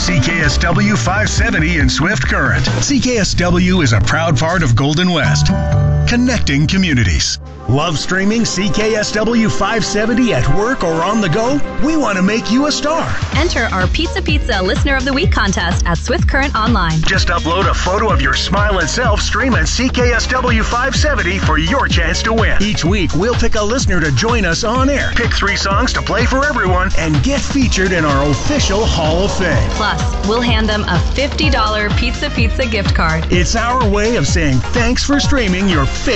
CKSW 570 in Swift Current. CKSW is a proud part of Golden West, connecting communities. Love streaming CKSW 570 at work or on the go? We want to make you a star. Enter our Pizza Listener of the Week contest at Swift Current Online. Just upload a photo of your smiling self streaming CKSW 570 for your chance to win. Each week, we'll pick a listener to join us on air, pick 3 songs to play for everyone, and get featured in our official Hall of Fame. Plus, we'll hand them a $50 Pizza gift card. It's our way of saying thanks for streaming your favorite